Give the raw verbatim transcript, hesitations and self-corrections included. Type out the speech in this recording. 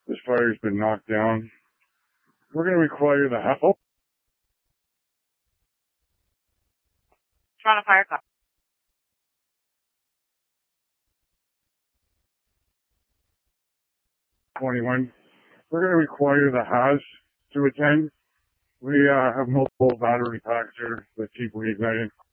This fire's been knocked down. We're going to require the H A oh, Toronto Fire Call. twenty-one. We're going to require the H A S to attend. We uh, have multiple battery packs here that keep reigniting.